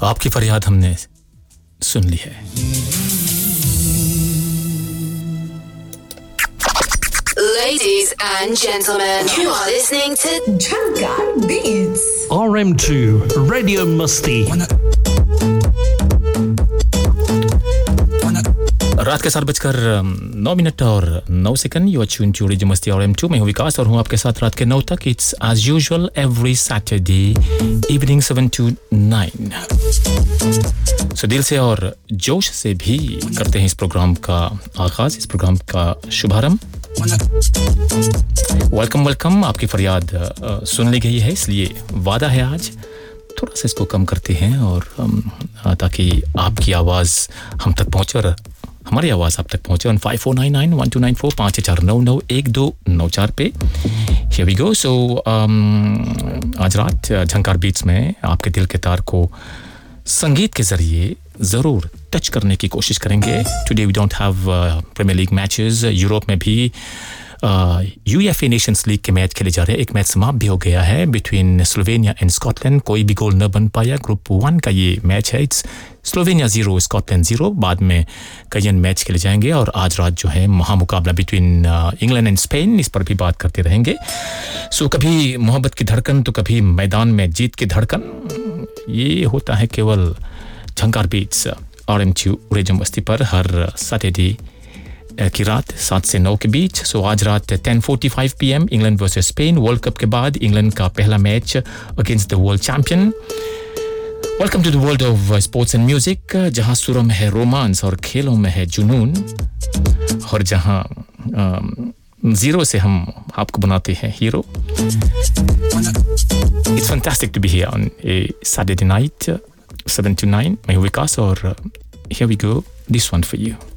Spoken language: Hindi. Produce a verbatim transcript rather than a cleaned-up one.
आपकी फरियाद हमने सुन ली है। Ladies and gentlemen, you are listening to Jhankar Beats. R M two Radio Musti. रात के सात बजकर नौ मिनट और नौ second. You are tune to radio मस्ती और एम टू। मैं हूं विकास और हूं आपके साथ रात के नौ तक। It's as usual every Saturday evening seven to nine. सो दिल से और जोश से भी करते हैं इस प्रोग्राम का आगाज, इस प्रोग्राम का शुभारंभ। Welcome welcome. आपकी फरियाद आ, सुन ली गई है, इसलिए वादा है आज थोड़ा सा इसको कम करते हैं और आ, ताकि आपकी आवाज़ हम तक पहुंचे और हमारी आवाज़ आप तक पहुंचे। On five four nine nine one two nine four पाँच चार नौ नौ एक दो नौ चार पे। Here we go. सो आज रात झंकार बीट्स में आपके दिल के तार को संगीत के ज़रिए ज़रूर टच करने की कोशिश करेंगे। Today we don't have premiere league matches. Europe में भी यूएफए नेशंस लीग के मैच खेले जा रहे हैं। एक मैच समाप्त भी हो गया है बिटवीन स्लोवेनिया एंड स्कॉटलैंड। कोई भी गोल न बन पाया। ग्रुप वन का ये मैच है। It's Slovenia zero Scotland zero. बाद में कई मैच खेले जाएंगे और आज रात जो है महामुकाबला बिटवीन इंग्लैंड एंड स्पेन, इस पर भी बात करते रहेंगे। सो कभी मोहब्बत की धड़कन तो कभी मैदान में जीत की धड़कन, ये होता है केवल झंकार बीट्स और एम टू रेडियो मस्ती पर हर सैटरडे की रात सात से नौ के बीच। सो आज रात ten forty five P M England versus Spain. World cup के बाद इंग्लैंड का पहला match against the world champion. Welcome to the world of sports and music, जहां सुरों में है रोमांस और खेलों में है जुनून, और जहां जीरो से हम आपको बनाते हैं hero. It's fantastic to be here on A Saturday night seven to nine. मैं हूं विकास और here we go, this one for you.